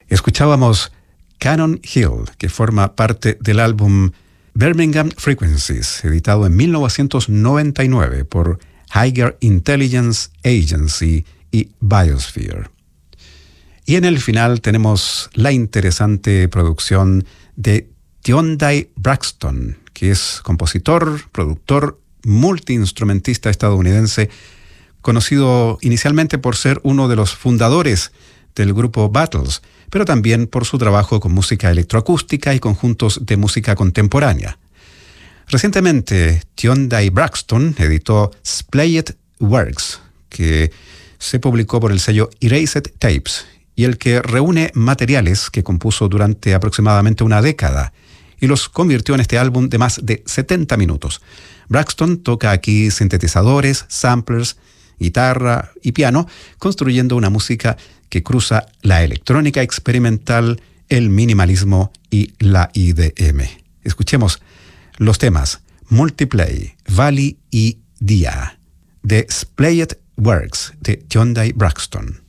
Escuchábamos Cannon Hill, que forma parte del álbum Birmingham Frequencies, editado en 1999 por Higher Intelligence Agency y Biosphere. Y en el final tenemos la interesante producción de Tyondai Braxton, que es compositor, productor, multiinstrumentista estadounidense, conocido inicialmente por ser uno de los fundadores del grupo Battles, pero también por su trabajo con música electroacústica y conjuntos de música contemporánea. Recientemente, Tyondai Braxton editó Splayed Works, que se publicó por el sello Erased Tapes, y el que reúne materiales que compuso durante aproximadamente una década y los convirtió en este álbum de más de 70 minutos. Braxton toca aquí sintetizadores, samplers, guitarra y piano, construyendo una música que cruza la electrónica experimental, el minimalismo y la IDM. Escuchemos los temas Multiplay, Valley y Dia, de Splayed Works de Tyondai Braxton.